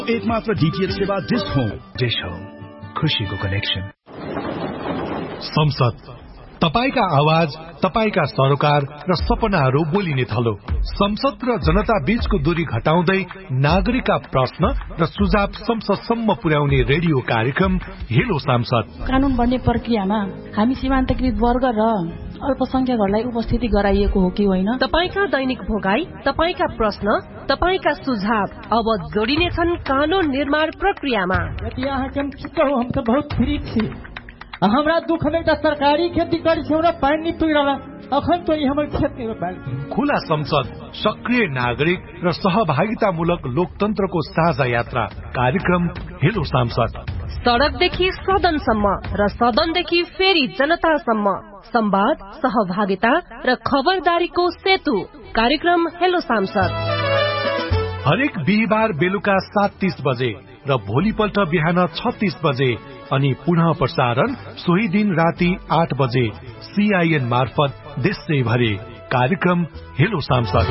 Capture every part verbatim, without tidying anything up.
एक मात्र डीटीएच सेवा डिश होम। डिश होम, खुशीको कनेक्सन। संसद, तपाईका आवाज, तपाईका सरोकार र सपनाहरू बोलिने थलो। संसद र जनता बीचको दूरी घटाउँदै नागरिकका प्रश्न र सुझाव संसदसम्म पुर्याउने रेडियो कार्यक्रम हेलो सांसद। कानून बन्ने प्रक्रियामा हामी सीमान्तकृत वर्ग र अल्पसंख्यकहरूलाई उपस्थिति गराइएको हो कि होइन? तपाईका दैनिक भोगाई, तपाईका प्रश्न, तपाईका सुझाव अब जोडिनेछन् कानून निर्माण प्रक्रियामा। यदि यहाँ के हो, हम तो बहुत फ्री थी। हमरा दुख में त सरकारी खेती करी छौ र पानी पुगिरला, अखन तो हमर खेत में बाल्टी। खुला संसद, सक्रिय नागरिक र सहभागितामूलक लोकतन्त्रको साझा यात्रा कार्यक्रम हेलो सांसद। सडकदेखि सदनसम्म र सदनदेखि फेरि जनतासम्म संवाद, सहभागिता र खबरदारीको सेतु कार्यक्रम हेलो सांसद। हरेक बिहिबार बेलुका सात तीस बजे र भोलिपल्ट बिहान छत्तीस बजे अनि पुनः प्रसारण सोही दिन राति आठ बजे सीआईएन मार्फत देशैभरि कार्यक्रम हेलो सांसद।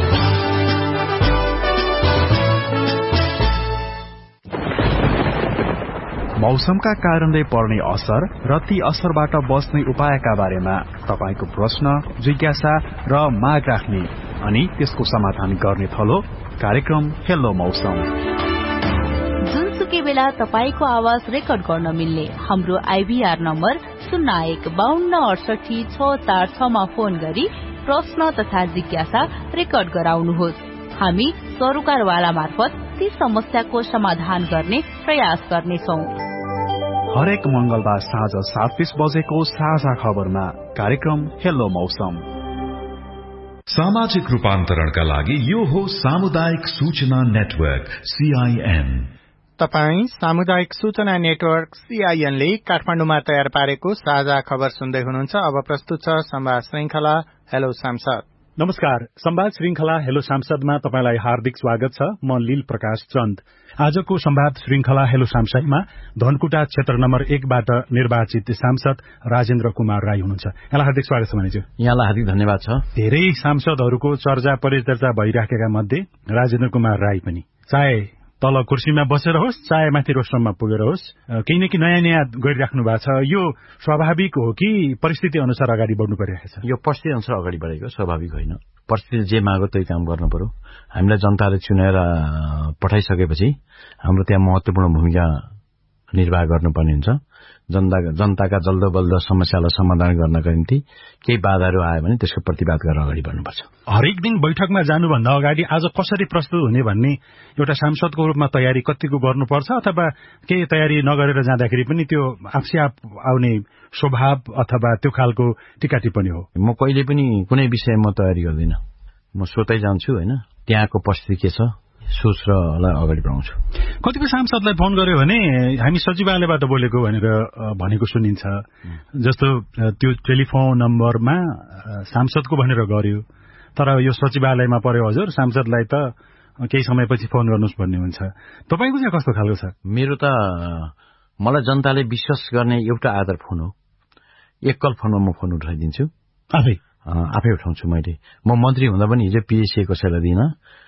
मौसमका कारणले पर्ने असर र ती असरबाट बच्ने उपायका बारेमा तपाईको प्रश्न, जिज्ञासा र माग राख्ने अनि त्यसको समाधान गर्ने थलो कार्यक्रम हेलो मौसम। जुनसुकै बेला तपाईको आवाज रेकर्ड गर्न मिल्ने हाम्रो आईभीआर नम्बर शून्य एक बाहन्न अडसठी छ चार छमा फोन गरी प्रश्न तथा जिज्ञासा रेकर्ड गराउनुहोस्। हामी सरोकारवाला मार्फत ती समस्याको समाधान गर्ने प्रयास गर्नेछौं। हरेक मंगलबार साँझ सात तीस बजेको साझा खबरमा कार्यक्रम हेलो मौसम। सामाजिक रूपान्तरणका लागि यो हो सामुदायिक सूचना नेटवर्क सीआईएन। तपाई सामुदायिक सूचना नेटवर्क सीआईएन ले काठमाडौँमा तयार पारेको साझा खबर सुन्दै हुनुहुन्छ। अब प्रस्तुत छ संवाद श्रृंखला हेलो सांसद। नमस्कार, संवाद श्रृंखला हेलो सांसदमा तपाईलाई हार्दिक स्वागत छ। म लील प्रकाश चन्द। आजको संवाद श्रृंखला हेलो सांसदमा धनकुटा क्षेत्र नम्बर एकबाट निर्वाचित सांसद राजेन्द्र कुमार राई हुनुहुन्छ। यहाँलाई हार्दिक स्वागत छ भनेछु। यहाँलाई हार्दिक धन्यवाद छ। धेरै सांसदहरूको चर्चा परिचर्चा भइराखेका मध्ये राजेन्द्र कुमार राई पनि, चाहे तल कुर्सीमा बसेर होस् चाहे माथि रोस्टममा पुगेर होस्, केही न केही नयाँ नयाँ गरिराख्नु भएको छ। यो स्वाभाविक हो कि परिस्थिति अनुसार अगाडि बढ्नु परिरहेको छ? यो परिस्थिति अनुसार अगाडि बढेको स्वाभाविक होइन। परिस्थिति जे माग्यो त्यही काम गर्नु पर्यो। हामीलाई जनताले चुनेर पठाइसकेपछि हाम्रो त्यहाँ महत्वपूर्ण भूमिका निर्वाह गर्नुपर्ने हुन्छ। जनता जनताका जल्दो बल्दो समस्यालाई समाधान गर्नका निम्ति केही बाधाहरू आयो भने त्यसको प्रतिवाद गरेर अगाडि बढ्नुपर्छ। हरेक दिन बैठकमा जानुभन्दा अगाडि आज कसरी प्रस्तुत हुने भन्ने एउटा सांसदको रूपमा तयारी कतिको गर्नुपर्छ, अथवा केही तयारी नगरेर जाँदाखेरि पनि त्यो आफै आफ आउने स्वभाव अथवा त्यो खालको टीका टिप्पणी हो? म कहिले पनि कुनै विषयमा तयारी गर्दिनँ। म सोतै जान्छु होइन, त्यहाँको परिस्थिति के छ सोचलाई अगाडि बढाउँछु। कतिपय सांसदलाई फोन गर्यो भने हामी सचिवालयबाट बोलेको भनेर भनेको सुनिन्छ। जस्तो त्यो टेलिफोन नम्बरमा सांसदको भनेर गर्यो, तर यो सचिवालयमा पर्यो हजुर, सांसदलाई त केही समयपछि फोन गर्नुहोस् भन्ने हुन्छ। तपाईको चाहिँ कस्तो खालको छ? मेरो त मलाई जनताले विश्वास गर्ने एउटा आधार फोन हो। एकल फोनमा म फोन उठाइदिन्छु, आफै आफै उठाउँछु। मैले म मन्त्री हुँदा पनि हिजो पिएससी कसैलाई दिइनँ,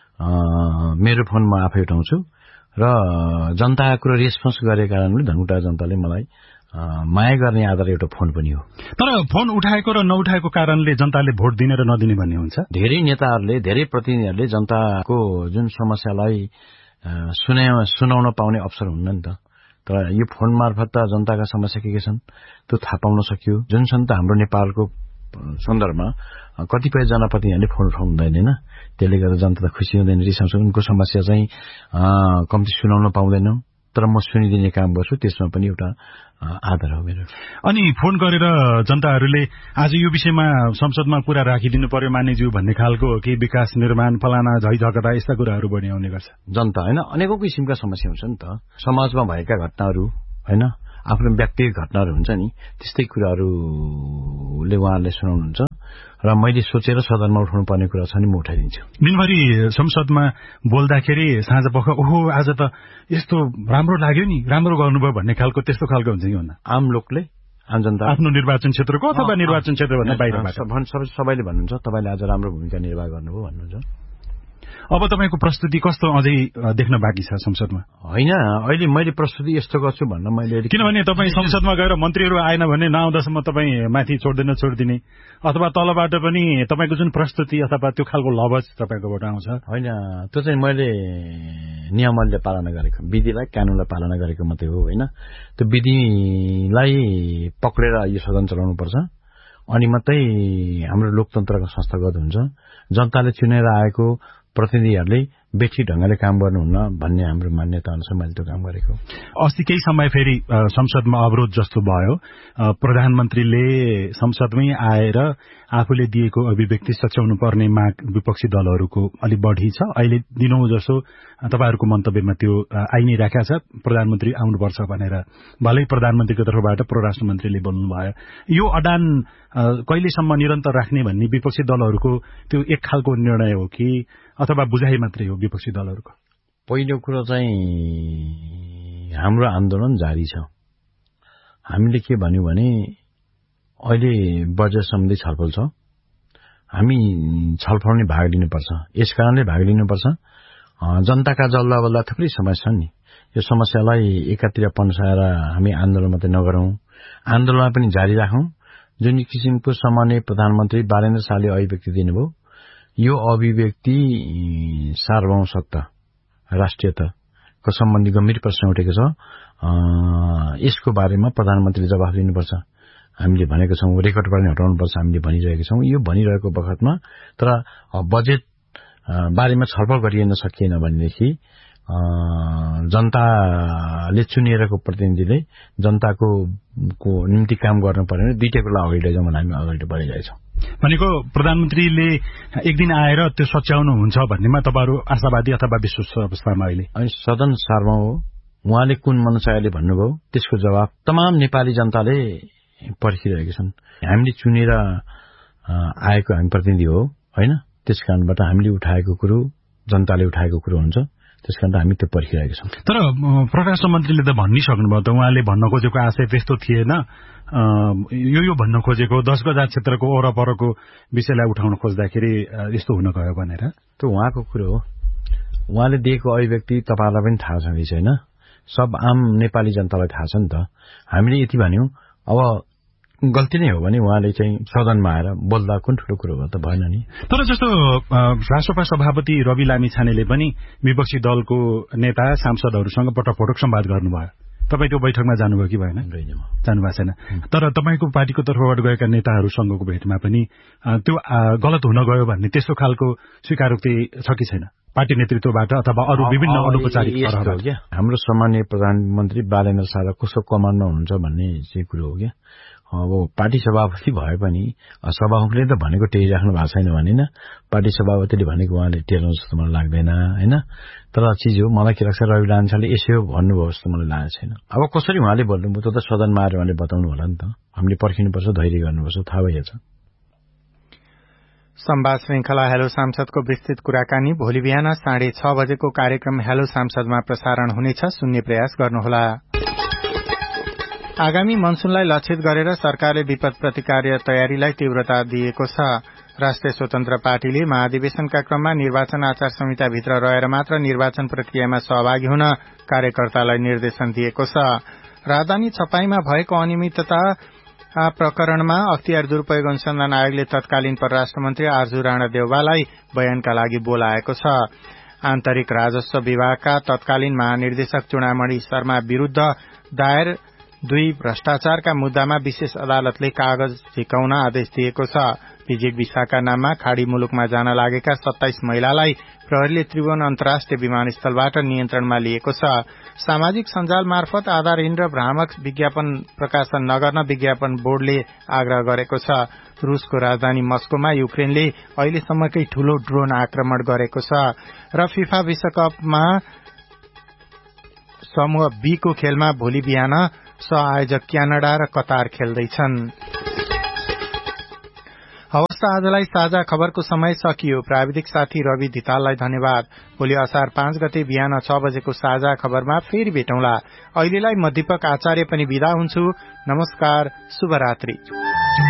मेरो फोन म आफै उठाउँछु र जनताको कुरो रेस्पोन्स गरेको कारणले धनकुटा जनताले मलाई माया गर्ने आधार एउटा फोन पनि हो। तर फोन उठाएको र नउठाएको कारणले जनताले भोट दिने र नदिने भन्ने हुन्छ। धेरै नेताहरूले, धेरै प्रतिनिधिहरूले जनताको जुन समस्यालाई सुना सुनाउन पाउने अवसर हुन्न नि त। तर यो फोन मार्फत त जनताका समस्या के के छन् त्यो थाहा पाउन सकियो। जुन छन् त हाम्रो नेपालको सन्दर्भमा कतिपय जनप्रतिनिधिहरूले फोन उठाउनु हुँदैन, त्यसले गर्दा जनता त खुसी हुँदैन, रिसाउँछ। उनको समस्या चाहिँ कम्ती सुनाउन पाउँदैनौँ, तर म सुनिदिने काम गर्छु, त्यसमा पनि एउटा आधार हो मेरो। अनि फोन गरेर जनताहरूले आज यो विषयमा संसदमा कुरा राखिदिनु पर्यो मान्यज्यू भन्ने खालको हो कि विकास निर्माण फलाना झै झगडा यस्ता कुराहरू बढी आउने गर्छ? जनता होइन, अनेकौं किसिमका समस्या हुन्छ नि त। समाजमा भएका घटनाहरू होइन, आफ्नो व्यक्तिगत घटनाहरू हुन्छ नि, त्यस्तै कुराहरूले उहाँहरूले सुनाउनुहुन्छ र मैले सोचेर सदनमा उठाउनु पर्ने कुरा छ नि म उठाइदिन्छु। दिनभरि संसदमा बोल्दाखेरि साँझ पख ओहो आज त यस्तो राम्रो लाग्यो नि, राम्रो गर्नुभयो भन्ने खालको त्यस्तो खालको हुन्छ कि भन्दा आम लोकले, आम जनता आफ्नो निर्वाचन क्षेत्रको अथवा निर्वाचन क्षेत्रभन्दा बाहिरबाट सबैले भन्नुहुन्छ तपाईँले आज राम्रो भूमिका निर्वाह गर्नुभयो भन्नुहुन्छ। अब तपाईँको प्रस्तुति कस्तो अझै देख्न बाँकी छ संसदमा? होइन, अहिले मैले प्रस्तुति यस्तो गर्छु भन्न मैले, किनभने तपाईँ संसदमा गएर मन्त्रीहरू आएन भने नआउँदासम्म तपाईँ माथि छोड्दैन छोडिदिने, अथवा तलबाट पनि तपाईँको जुन प्रस्तुति अथवा त्यो खालको लवज तपाईँकोबाट आउँछ? होइन, त्यो चाहिँ मैले नियमले पालना गरेको, विधिलाई कानूनलाई पालना गरेको मात्रै हो। होइन, त्यो विधिलाई पक्रेर यो सदन चलाउनुपर्छ, अनि मात्रै हाम्रो लोकतन्त्रको संस्थागत हुन्छ। जनताले चुनेर आएको प्रतिनिधिहरूले बेठी ढंगले काम गर्नुहुन्न भन्ने हाम्रो मान्यता अनुसार मैले त्यो काम गरेको। अस्ति केही समय फेरि संसदमा अवरोध जस्तो भयो, प्रधानमन्त्रीले संसदमै आएर आफूले दिएको अभिव्यक्ति सच्याउनु पर्ने माग विपक्षी दलहरूको अलि बढी छ। अहिले दिनौं जसो तपाईहरुको मन्तव्यमा त्यो आइ नै राखेको छ, प्रधानमन्त्री आउनुपर्छ भनेर। भलै प्रधानमन्त्रीको तर्फबाट परराष्ट्र मन्त्रीले बोल्नु भयो। यो अडान कहिलेसम्म निरन्तर राख्ने भन्ने विपक्षी दलहरूको त्यो एक खालको निर्णय हो कि अथवा बुझाइ मात्रै हो विपक्षी दलहरूको? पहिलो कुरो चाहिँ हाम्रो आन्दोलन जारी छ। हामीले के भन्यौ भने अहिले बजेट सम्बन्धी छलफल छ, हामी छलफलमा भाग लिनुपर्छ। यसकारणले भाग लिनुपर्छ, जनताका जल्ला बल्ला थुप्रै समस्या छन् नि, यो समस्यालाई एकातिर पन्साएर हामी आन्दोलन मात्रै नगरौं, आन्दोलन पनि जारी राखौं। जुन किसिमको सामान्य प्रधानमन्त्री बालेन्द्र शाहले अभिव्यक्ति दिनुभयो, यो अभिव्यक्ति सार्वभौमसत्ता राष्ट्रियताको सम्बन्धी गम्भीर प्रश्न उठेको छ। यसको बारेमा प्रधानमन्त्रीले जवाफ दिनुपर्छ। हामीले भनेको छौं, रेकर्डबाट हटाउनुपर्छ हामीले भनिरहेका छौं। यो भनिरहेको बखतमा तर बजेट बारेमा छलफल गरिएन सकिएन भनेदेखि जनताले चुनिएको प्रतिनिधिले जनताको को निम्ति काम गर्नु पर्यो भने दुईटैको लागि अगाडि लैजाउँ भने हामी अगाडि बढिरहेछौँ। भनेको प्रधानमन्त्रीले एक दिन आएर त्यो सच्याउनु हुन्छ भन्नेमा तपाईहरु आशावादी अथवा विश्वास अवस्थामा अहिले? अनि सदन सार्वभौम हो, उहाँले कुन मनसायले भन्नुभयो त्यसको जवाफ तमाम नेपाली जनताले पर्खिरहेका छन्। हामीले चुनेर आएको हामी प्रतिनिधि हो, होइन? त्यसकारणबाट हामीले उठाएको कुरो जनताले उठाएको कुरो हुन्छ, त्यसकारण हामी त्यो पर्खिरहेका छौं। तर परराष्ट्र मन्त्रीले त भनिसक्नुभयो त, उहाँले भन्न खोजेको आशय त्यस्तो थिएन, यो यो भन्न खोजेको दस गजा क्षेत्रको वरपरको विषयलाई उठाउन खोज्दाखेरि यस्तो हुन गयो भनेर। त्यो उहाँको कुरो हो, उहाँले दिएको अभिव्यक्ति तपाईहरुलाई पनि थाहा छ कि छैन, सब आम नेपाली जनतालाई थाहा छ नि त। हामीले यति भन्यौ, अब गल्ती नै हो भने उहाँले चाहिँ सदनमा आएर बोल्दा कुन ठूलो कुरो हो त, भएन नि। तर जस्तो राष्ट्रपति सभापति रवि लामिछानेले पनि विपक्षी दलको नेता सांसदहरूसँग पटकपटक संवाद गर्नुभयो। तपाई त्यो बैठकमा जानुभयो कि भएन? जानुभएको छैन। तर तपाईको पार्टीको तर्फबाट गएका नेताहरूसँगको भेटमा पनि त्यो गलत हुन गयो भन्ने त्यस्तो खालको स्वीकारोक्ति छ कि छैन पार्टी नेतृत्वबाट अथवा अरू विभिन्न अनौपचारिक स्तरबाट? हाम्रो सामान्य प्रधानमन्त्री बालेन्द्र शाह कसो कमान्डमा हुनुहुन्छ भन्ने चाहिँ कुरो हो क्या। अब पार्टी सभापति भए पनि सभामुखले त भनेको टेरिराख्नु भएको छैन भने न, पार्टी सभापतिले भनेको उहाँले टेर्नु जस्तो मलाई लाग्दैन, होइन? तर चिज हो, मलाई के लाग्छ रवि लामिछानेले यसो भन्नुभयो जस्तो मलाई लागेको छैन। अब कसरी उहाँले भन्नुभयो त्यो त सदनमा आएर उहाँले बताउनु होला नि त। हामीले पर्खिनुपर्छ, धैर्य गर्नुपर्छ, थाहा भइहाल्छ। संवाद श्रृंखला हेलो सांसदको विस्तृत कुराकानी भोलि बिहान साढे छ बजेको कार्यक्रम हेलो सांसदमा प्रसारण हुनेछ, सुन्ने प्रयास गर्नुहोला। आगामी मनसूनलाई लक्षित गरेर सरकारले विपद प्रतिकार तयारीलाई तीव्रता दिएको छ। राष्ट्रिय स्वतन्त्र पार्टीले महाधिवेशनका क्रममा निर्वाचन आचार संहिताभित्र रहेर मात्र निर्वाचन प्रक्रियामा सहभागी हुन कार्यकर्तालाई निर्देशन दिएको छ। राजधानी छपाईमा भएको अनियमितता प्रकरणमा अख्तियार दुरूपयोग अनुसन्धान आयोगले तत्कालीन परराष्ट्र मन्त्री आर्जु राणा देउवालाई बयानका लागि बोलाएको छ। आन्तरिक राजस्व विभागका तत्कालीन महानिर्देशक चुडामणि शर्मा विरूद्ध दायर दुई भ्रष्टाचारका मुद्दामा विशेष अदालतले कागज झिकाउन आदेश दिएको छ। विजिट भिसाका नाममा खाड़ी मुलुकमा जान लागेका सत्ताइस महिलालाई प्रहरीले त्रिभुवन अन्तर्राष्ट्रिय विमानस्थलबाट नियन्त्रणमा लिएको छ। सामाजिक सञ्जाल मार्फत आधारहीन र भ्रामक विज्ञापन प्रकाशन नगर्न विज्ञापन बोर्डले आग्रह गरेको छ। रूसको राजधानी मस्कोमा युक्रेनले अहिलेसम्मकै ठूलो ड्रोन आक्रमण गरेको छ। र फिफा विश्वकपमा समूह बी को खेलमा भोलि बिहान सह-आयोजक क्यानाडा र कतार खेल्दैछन्। हवस्, आजलाई साझा खबरको समय सकियो। प्राविधिक साथी रवि धिताललाई धन्यवाद। भोलि असार पाँच गते बिहान छ बजेको साझा खबरमा फेरि भेटौँला। अहिलेलाई म दीपक आचार्य पनि बिदा हुन्छु। नमस्कार, शुभरात्रि।